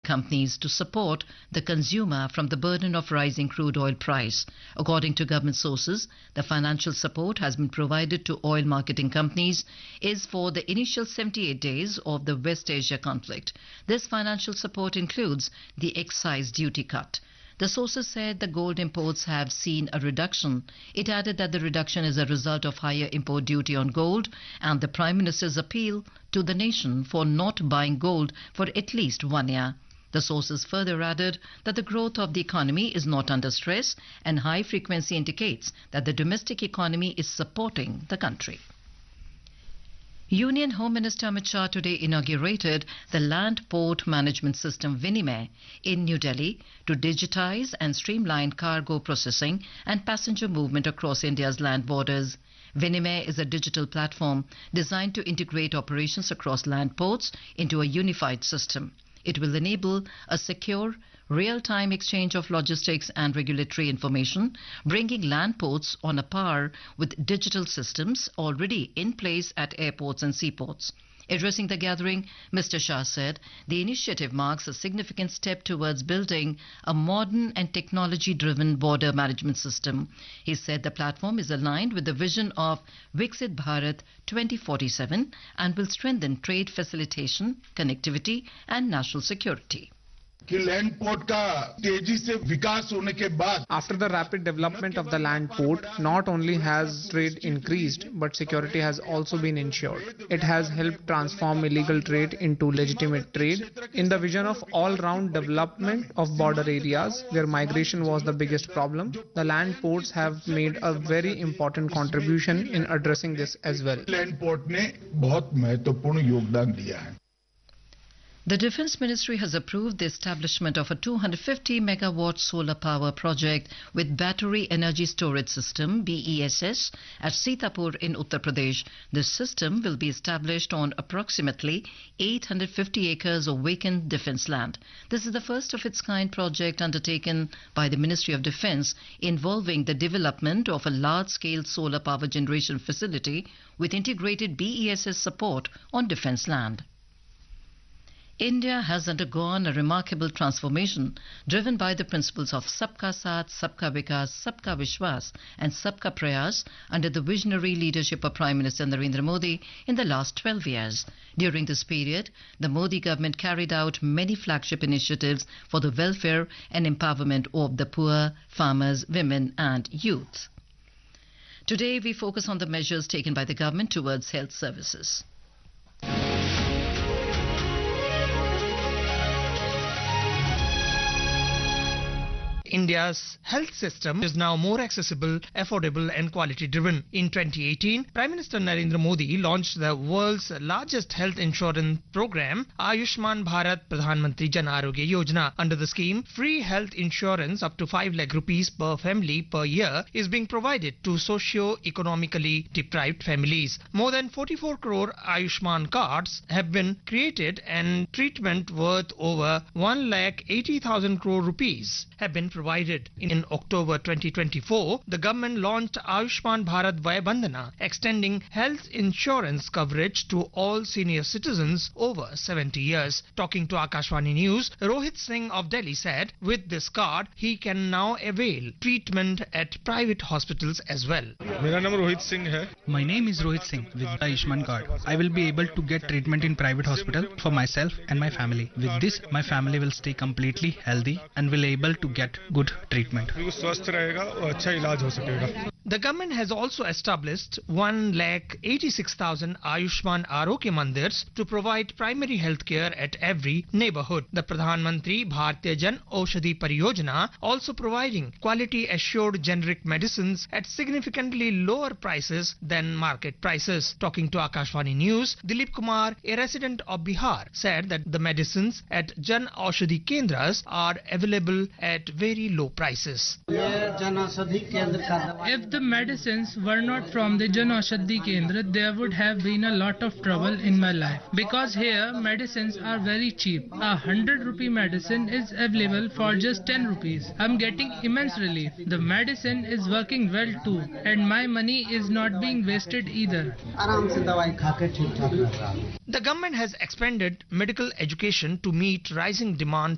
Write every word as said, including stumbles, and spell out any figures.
companies to support the consumer from the burden of rising crude oil price. According to government sources, the financial support has been provided to oil marketing companies is for the initial seventy-eight days of the West Asia conflict. This financial support includes the excise duty cut. The sources said the gold imports have seen a reduction. It added that the reduction is a result of higher import duty on gold and the Prime Minister's appeal to the nation for not buying gold for at least one year. The sources further added that the growth of the economy is not under stress and high frequency indicates that the domestic economy is supporting the country. Union Home Minister Amit Shah today inaugurated the Land Port Management System Vinimay in New Delhi to digitize and streamline cargo processing and passenger movement across India's land borders. Vinimay is a digital platform designed to integrate operations across land ports into a unified system. It will enable a secure, real-time exchange of logistics and regulatory information, bringing land ports on a par with digital systems already in place at airports and seaports. Addressing the gathering, Mister Shah said the initiative marks a significant step towards building a modern and technology-driven border management system. He said the platform is aligned with the vision of Viksit Bharat twenty forty-seven and will strengthen trade facilitation, connectivity and national security. Land port ka teji se vikas hone ke baad after the rapid development of the land port, not only has trade increased, but security has also been ensured. It has helped transform illegal trade into legitimate trade. In the vision of all-round development of border areas, where migration was the biggest problem, the land ports have made a very important contribution in addressing this as well. Land port ne bahut mahatvapurn yogdan diya hai. The Defence Ministry has approved the establishment of a two hundred fifty megawatt solar power project with battery energy storage system B E S S at Sitapur in Uttar Pradesh. This system will be established on approximately eight hundred fifty acres of vacant defence land. This is the first of its kind project undertaken by the Ministry of Defence involving the development of a large-scale solar power generation facility with integrated B E S S support on defence land. India has undergone a remarkable transformation driven by the principles of Sabka Saath, Sabka Vikas, Sabka Vishwas and Sabka Prayas under the visionary leadership of Prime Minister Narendra Modi in the last twelve years. During this period, the Modi government carried out many flagship initiatives for the welfare and empowerment of the poor, farmers, women and youth. Today we focus on the measures taken by the government towards health services. India's health system is now more accessible, affordable and quality driven. In twenty eighteen, Prime Minister Narendra Modi launched the world's largest health insurance program, Ayushman Bharat Pradhan Mantri Jan Arogya Yojana. Under the scheme, free health insurance up to five lakh rupees per family per year is being provided to socio-economically deprived families. More than forty-four crore Ayushman cards have been created and treatment worth over one lakh eighty thousand crore rupees have been provided. Provided. In October twenty twenty-four, the government launched Ayushman Bharat Vaya Bandhana, extending health insurance coverage to all senior citizens over seventy years. Talking to Akashvani News, Rohit Singh of Delhi said with this card, he can now avail treatment at private hospitals as well. My name is Rohit Singh with the Ayushman card. I will be able to get treatment in private hospital for myself and my family. With this, my family will stay completely healthy and will able to get good treatment. The government has also established one lakh eighty-six thousand Ayushman Arogya Mandirs to provide primary health care at every neighborhood. The Pradhan Mantri Bharatiya Jan Aushadhi Pariyojana also providing quality assured generic medicines at significantly lower prices than market prices. Talking to Akashvani News, Dilip Kumar, a resident of Bihar, said that the medicines at Jan Aushadhi Kendras are available at very low prices. If the medicines were not from the Jan Aushadhi Kendra, there would have been a lot of trouble in my life. Because here medicines are very cheap. A hundred rupee medicine is available for just ten rupees. I'm getting immense relief. The medicine is working well too, and my money is not being wasted either. The government has expanded medical education to meet rising demand